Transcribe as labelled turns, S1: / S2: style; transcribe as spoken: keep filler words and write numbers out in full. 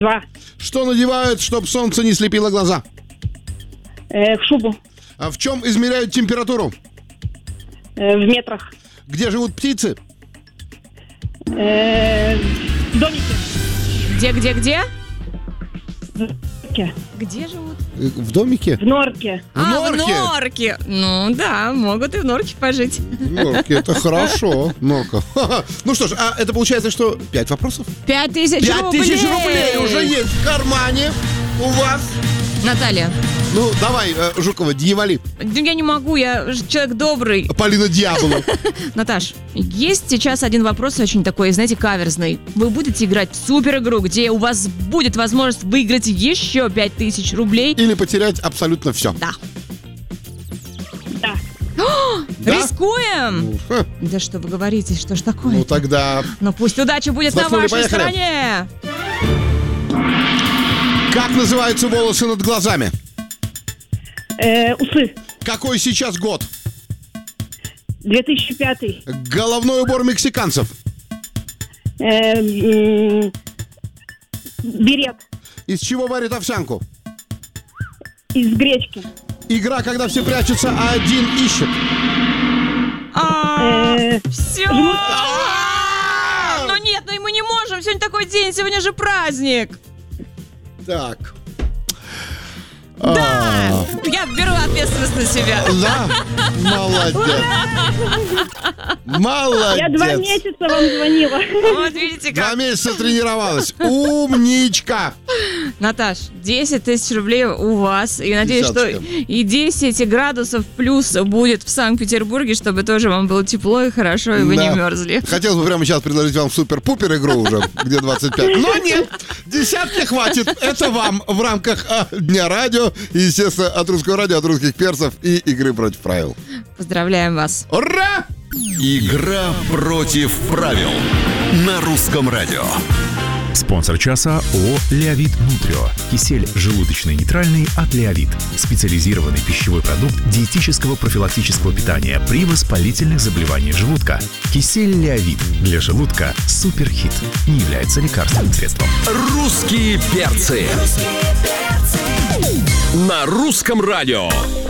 S1: Два.
S2: Что надевают, чтобы солнце не слепило глаза?
S1: Э, в шубу.
S2: А в чем измеряют температуру?
S1: Э, в метрах.
S2: Где живут птицы?
S1: Э, в домике.
S3: Где, где, где?
S1: В норке.
S3: Где живут?
S2: Э, В домике?
S1: В норке.
S2: В
S3: а,
S2: норке?
S3: в норке. Ну да, могут и в норке пожить.
S2: В норке, это хорошо. Норка. Ну что ж, а это получается, что пять вопросов?
S3: Пять тысяч
S2: Пять
S3: рублей.
S2: тысяч рублей уже есть в кармане у вас.
S3: Наталья,
S2: Ну, давай, э, Жукова, дьяволи.
S3: я не могу, я ж человек добрый.
S2: Полина Дьявола.
S3: Наташ, есть сейчас один вопрос очень такой, знаете, каверзный. Вы будете играть в супер игру, где у вас будет возможность выиграть еще пять тысяч рублей?
S2: Или потерять абсолютно все.
S3: Да.
S1: Да.
S2: Да?
S3: Рискуем?
S2: Ну, ха,
S3: Да что вы говорите, что ж такое?
S2: ну тогда...
S3: Но пусть удача будет на
S2: Вздохнули,
S3: вашей
S2: поехали.
S3: стороне.
S2: Как называются волосы над глазами?
S1: Э, усы.
S2: Какой сейчас год?
S1: две тысячи пятый.
S2: Головной убор мексиканцев.
S1: Э, м, берет.
S2: Из чего варят овсянку?
S1: Из гречки.
S2: Игра, когда все прячутся, а один ищет.
S3: А,
S1: Э,
S3: все.
S2: А!
S3: Ну нет, ну и мы не можем. Сегодня такой день, сегодня же праздник.
S2: Так.
S3: Да, я беру ответственность на себя.
S2: Да? Молодец. Молодец.
S1: я два месяца вам звонила.
S3: Вот видите
S2: Два
S3: как.
S2: месяца тренировалась. Умничка.
S3: Наташ, десять тысяч рублей у вас. И надеюсь,
S2: Десяточка.
S3: что и десять градусов плюс будет в Санкт-Петербурге, чтобы тоже вам было тепло и хорошо, и вы
S2: Да.
S3: не мерзли.
S2: Хотелось бы прямо сейчас предложить вам супер-пупер игру уже, где двадцать пять. Но нет, десятки хватит. Это вам в рамках а, Дня радио. И, естественно, от русского радио, от русских перцев и игры против правил.
S3: Поздравляем вас.
S2: Ура!
S4: Игра против правил на русском радио.
S5: Спонсор часа ООО «Леовит Нутрио». Кисель желудочно-нейтральный от «Леовит». Специализированный пищевой продукт диетического профилактического питания при воспалительных заболеваниях желудка. Кисель «Леовит» для желудка суперхит. Не является лекарственным средством.
S4: Русские перцы на русском радио.